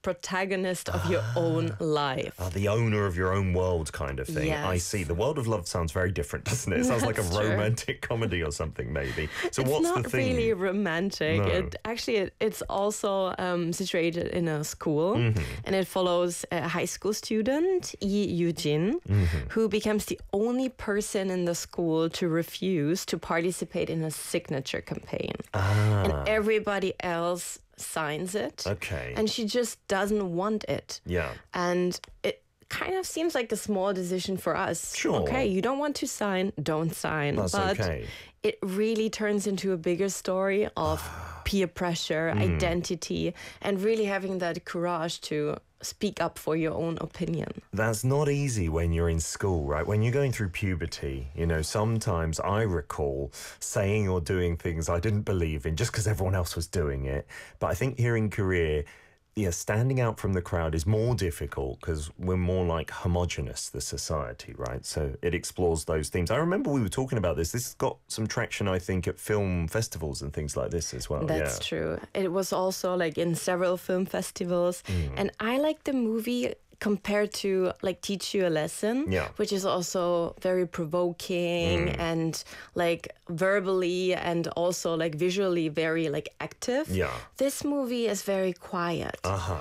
protagonist of your own life. The owner of your own world kind of thing. Yes. I see. The World of Love sounds very different, doesn't it? It sounds like a That's true. romantic comedy or something, maybe. So It's what's not the thing? really romantic. No. It's also situated in a school, and it follows a high school student, Yi Yoo-jin, who becomes the only person in the school to refuse to participate in a signature campaign. And everybody else signs it. Okay. And she just doesn't want it. Yeah. And it kind of seems like a small decision for us. Sure. Okay, you don't want to sign, don't sign. That's but okay. it really turns into a bigger story of peer pressure, identity, and really having that courage to speak up for your own opinion. That's not easy when you're in school, right? When you're going through puberty, you know, sometimes I recall saying or doing things I didn't believe in just because everyone else was doing it. But I think here in Korea, standing out from the crowd is more difficult because we're more like homogenous, the society, right? So it explores those themes. I remember we were talking about this. This has got some traction, I think, at film festivals and things like this as well. That's true. It was also like in several film festivals. And I like the movie compared to like Teach You a Lesson, which is also very provoking and like verbally and also like visually very like active. This movie is very quiet.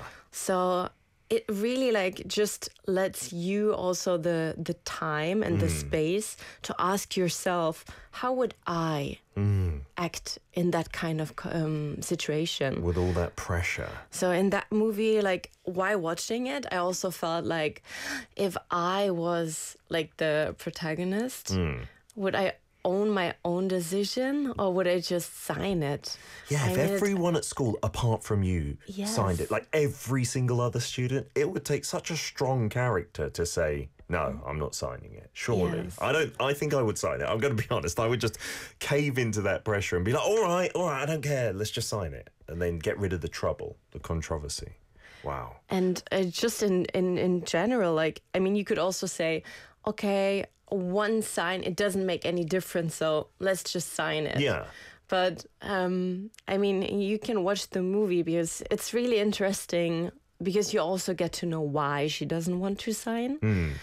So it really like just lets you also the time and the space to ask yourself, how would I act in that kind of situation? With all that pressure. So in that movie, like while watching it, I also felt like if I was like the protagonist, would I own my own decision or would I just sign it? Yeah, if everyone at school, apart from you, signed it, like every single other student, it would take such a strong character to say, no, I'm not signing it. Surely. Yes. I think I would sign it. I'm going to be honest. I would just cave into that pressure and be like, all right, I don't care. Let's just sign it. And then get rid of the trouble, the controversy. Wow. And just in general, like, I mean, you could also say, okay, one sign, it doesn't make any difference, so let's just sign it. Yeah. But, I mean, you can watch the movie because it's really interesting because you also get to know why she doesn't want to sign.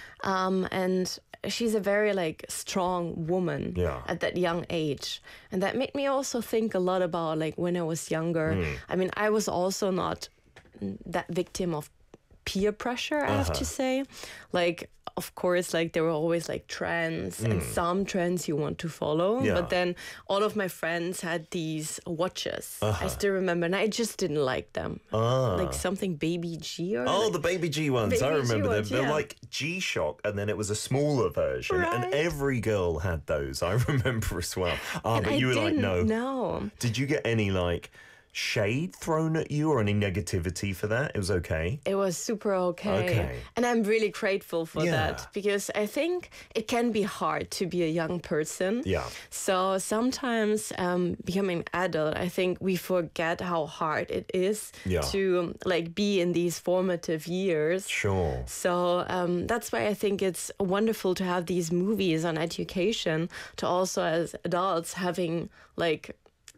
And she's a very, like, strong woman at that young age. And that made me also think a lot about, like, when I was younger. I mean, I was also not that victim of peer pressure, I have to say. Like, of course, like there were always like trends and some trends you want to follow. But then all of my friends had these watches. I still remember, and I just didn't like them. Like something Baby G or the Baby G ones. I remember them. They're like G-Shock, and then it was a smaller version. Right. And every girl had those. I remember as well. But you were like, no. No. Did you get any like shade thrown at you or any negativity for that? It was okay. It was super okay. And I'm really grateful for that because I think it can be hard to be a young person. So sometimes becoming an adult, I think we forget how hard it is to like be in these formative years. Sure. So that's why I think it's wonderful to have these movies on education, to also as adults having like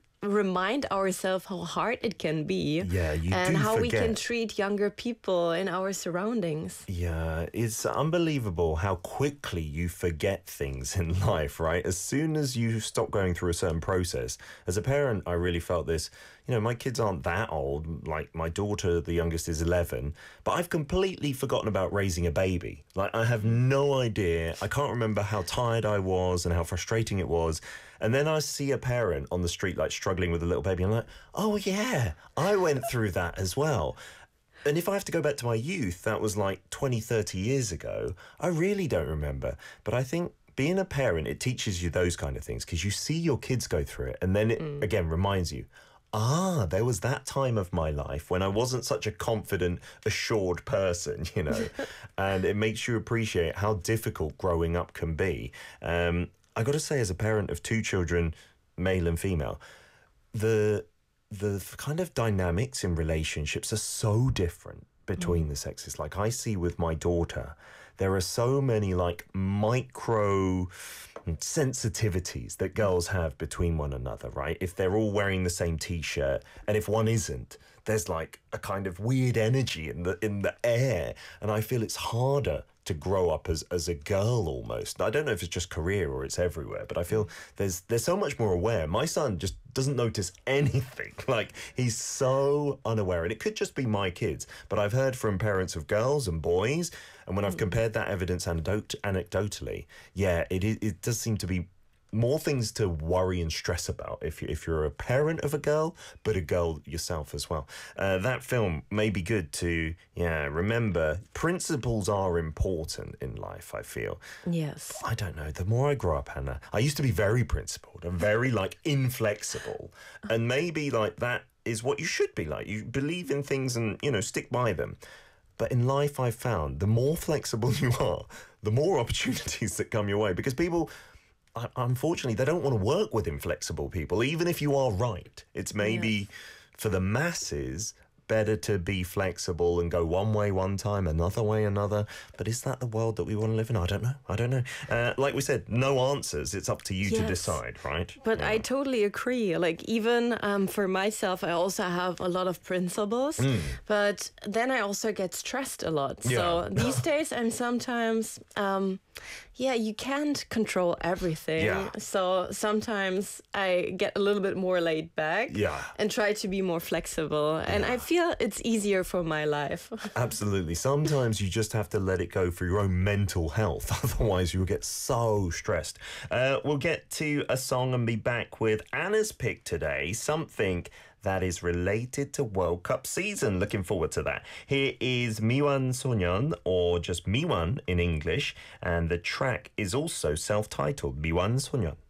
remind ourselves how hard it can be and how we can treat younger people in our surroundings. Yeah, it's unbelievable how quickly you forget things in life, right? As soon as you stop going through a certain process. As a parent, I really felt this. You know, my kids aren't that old. Like my daughter, the youngest, is 11. But I've completely forgotten about raising a baby. Like I have no idea. I can't remember how tired I was and how frustrating it was. And then I see a parent on the street like struggling with a little baby. I'm like, oh yeah, I went through that as well. And if I have to go back to my youth, that was like 20, 30 years ago. I really don't remember. But I think being a parent, it teaches you those kind of things because you see your kids go through it. And then it, again, reminds you, there was that time of my life when I wasn't such a confident, assured person, you know. And it makes you appreciate how difficult growing up can be. I got to say, as a parent of 2 children, male and female, the kind of dynamics in relationships are so different between the sexes. Like I see with my daughter, there are so many like micro sensitivities that girls have between one another, right? If they're all wearing the same T-shirt and if one isn't, there's like a kind of weird energy in the air, and I feel it's harder to grow up as a girl almost. I don't know if it's just Korea or it's everywhere, but I feel there's so much more aware. My son just doesn't notice anything. Like, he's so unaware, and it could just be my kids, but I've heard from parents of girls and boys, and when I've compared that evidence anecdotally, yeah, it does seem to be more things to worry and stress about if you're a parent of a girl, but a girl yourself as well. That film may be good to, remember principles are important in life, I feel. Yes. I don't know. The more I grow up, Hannah, I used to be very principled and very inflexible. And maybe that is what you should be like. You believe in things and, stick by them. But in life, I've found the more flexible you are, the more opportunities that come your way, because people, unfortunately, they don't want to work with inflexible people, even if you are right. It's maybe for the masses better to be flexible and go one way one time, another way another. But is that the world that we want to live in? I don't know. Like we said, no answers. It's up to you to decide, right? But I totally agree. Like, even for myself, I also have a lot of principles, but then I also get stressed a lot. So these days, I'm sometimes... you can't control everything. Yeah. So sometimes I get a little bit more laid back and try to be more flexible. And I feel it's easier for my life. Absolutely. Sometimes you just have to let it go for your own mental health. Otherwise, you'll get so stressed. We'll get to a song and be back with Anna's pick today. Something that is related to World Cup season. Looking forward to that. Here is 미완 소년, or just 미완 in English, and the track is also self-titled, 미완 소년.